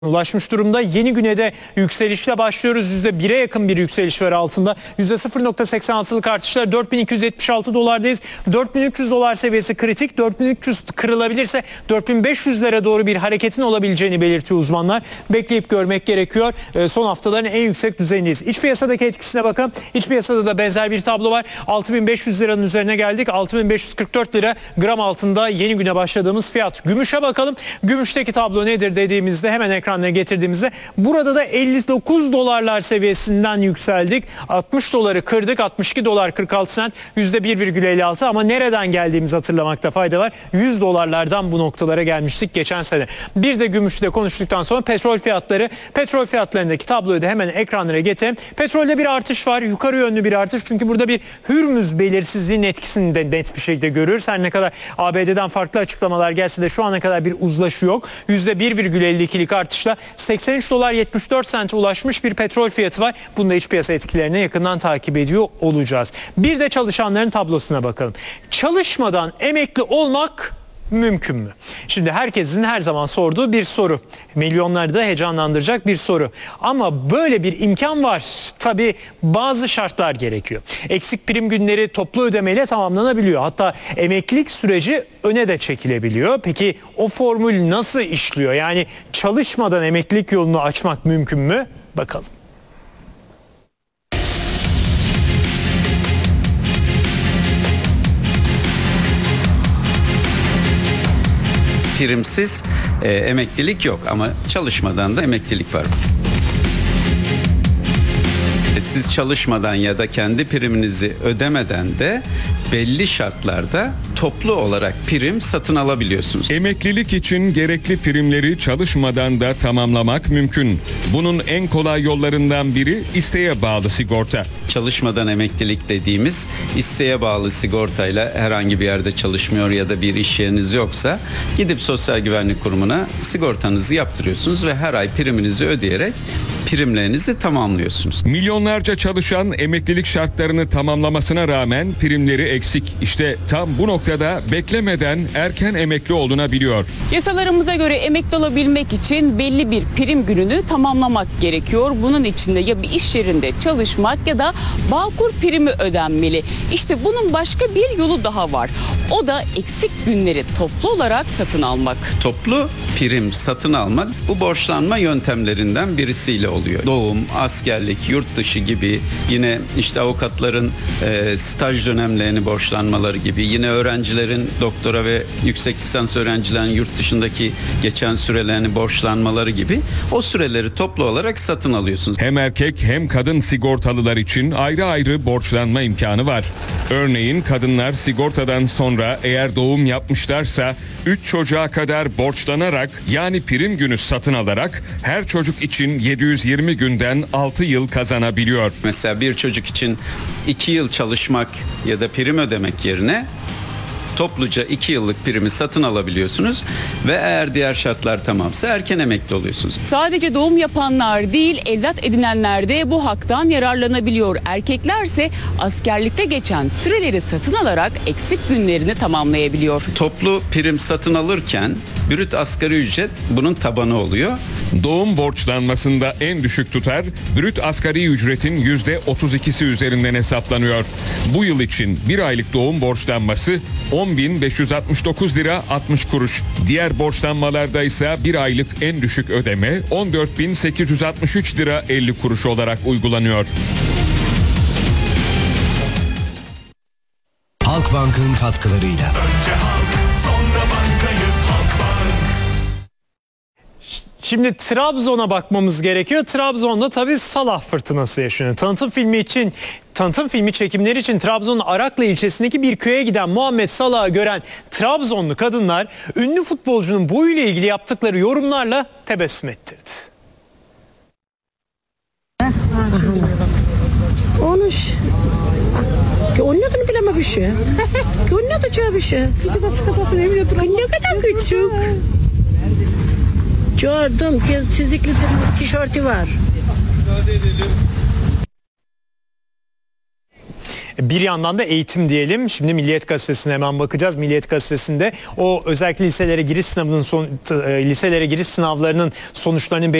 ulaşmış durumda. Yeni güne de yükselişle başlıyoruz. %1'e yakın bir yükseliş var altında. %0.86'lık artışlar, 4276 dolardayız. 4300 dolar seviyesi kritik. 4300 kırılabilirse 4500'lere doğru bir hareketin olabileceğini belirtiyor uzmanlar. Bekleyip görmek gerekiyor. Son haftaların en yüksek düzeyindeyiz. İç piyasadaki etkisine bakın. İç piyasada da benzer bir tablo var. 6500 liranın üzerine geldik. 6544 lira gram altında yeni güne başladığımız fiyat. Gümüşe bakalım. Gümüşteki tablo nedir dediğimizde hemen ekrana getirdiğimizde burada da 59 dolarlar seviyesinden yükseldik. 60 doları kırdık. 62 dolar 46 sent, %1,56 ama nereden geldiğimizi hatırlamakta fayda var. 100 dolarlardan bu noktalara gelmiştik geçen sene. Bir de gümüşte konuştuktan sonra petrol fiyatları. Petrol fiyatlarındaki tabloyu da hemen ekranlara getirelim. Petrolde bir artış var. Yukarı yönlü bir artış. Çünkü burada bir Hürmüz belirsizliğinin etkisini de net bir şekilde görüyoruz. Her ne kadar ABD'den farklı açıklamalar gelse de şu ana kadar bir uzlaşı yok. %1,52'lik artışla 83 dolar 74 sente ulaşmış bir petrol fiyatı var. Bunda iç piyasa etkilerini yakından takip ediyor olacağız. Bir de çalışanların tablosuna bakalım. Çalışmadan emekli olmak mümkün mü? Şimdi herkesin her zaman sorduğu bir soru. Milyonları da heyecanlandıracak bir soru. Ama böyle bir imkan var. Tabii bazı şartlar gerekiyor. Eksik prim günleri toplu ödemeyle tamamlanabiliyor. Hatta emeklilik süreci öne de çekilebiliyor. Peki o formül nasıl işliyor? Yani çalışmadan emeklilik yolunu açmak mümkün mü? Bakalım. Primsiz emeklilik yok ama çalışmadan da emeklilik var. Siz çalışmadan ya da kendi priminizi ödemeden de belli şartlarda toplu olarak prim satın alabiliyorsunuz. Emeklilik için gerekli primleri çalışmadan da tamamlamak mümkün. Bunun en kolay yollarından biri isteğe bağlı sigorta. Çalışmadan emeklilik dediğimiz isteğe bağlı sigortayla herhangi bir yerde çalışmıyor ya da bir iş yeriniz yoksa gidip Sosyal Güvenlik Kurumu'na sigortanızı yaptırıyorsunuz ve her ay priminizi ödeyerek primlerinizi tamamlıyorsunuz. Milyonlarca çalışan emeklilik şartlarını tamamlamasına rağmen primleri eksik. İşte tam bu noktada beklemeden erken emekli olunabiliyor. Yasalarımıza göre emekli olabilmek için belli bir prim gününü tamamlamak gerekiyor. Bunun için de ya bir iş yerinde çalışmak ya da Bağkur primi ödenmeli. İşte bunun başka bir yolu daha var. O da eksik günleri toplu olarak satın almak. Toplu prim satın almak bu borçlanma yöntemlerinden birisiyle oluyor. Doğum, askerlik, yurt dışı gibi, yine işte avukatların staj dönemlerini borçlanmaları gibi, yine öğrencilerin doktora ve yüksek lisans öğrencilerin yurt dışındaki geçen sürelerini borçlanmaları gibi o süreleri toplu olarak satın alıyorsunuz. Hem erkek hem kadın sigortalılar için ayrı ayrı borçlanma imkanı var. Örneğin kadınlar sigortadan sonra eğer doğum yapmışlarsa 3 çocuğa kadar borçlanarak yani prim günü satın alarak her çocuk için 720 günden 6 yıl kazanabiliyor. Mesela bir çocuk için 2 yıl çalışmak ya da prim ödemek yerine topluca 2 yıllık primi satın alabiliyorsunuz ve eğer diğer şartlar tamamsa erken emekli oluyorsunuz. Sadece doğum yapanlar değil, evlat edinenler de bu haktan yararlanabiliyor. Erkeklerse askerlikte geçen süreleri satın alarak eksik günlerini tamamlayabiliyor. Toplu prim satın alırken brüt asgari ücret bunun tabanı oluyor. Doğum borçlanmasında en düşük tutar brüt asgari ücretin %32'si üzerinden hesaplanıyor. Bu yıl için bir aylık doğum borçlanması 10.569 lira 60 kuruş. Diğer borçlanmalarda ise bir aylık en düşük ödeme 14.863 lira 50 kuruş olarak uygulanıyor. Halkbank'ın katkılarıyla. Önce halk, sonra bankayız Halkbank. Şimdi Trabzon'a bakmamız gerekiyor. Trabzon'da tabii Salah fırtınası yaşanıyor. Tanıtım filmi çekimleri için Trabzon'un Araklı ilçesindeki bir köye giden Muhammed Salah'ı gören Trabzonlu kadınlar ünlü futbolcunun boyuyla ilgili yaptıkları yorumlarla tebessüm ettirdi. Konuş. Onun bileme bir şey. Onun da bir şey. Ne kadar küçük. Gördüm. Çizikli tişörtü var. bir yandan da eğitim diyelim. Şimdi Milliyet Gazetesi'ne hemen bakacağız. Milliyet Gazetesi'nde o özellikle liselere giriş sınavlarının sonuçlarının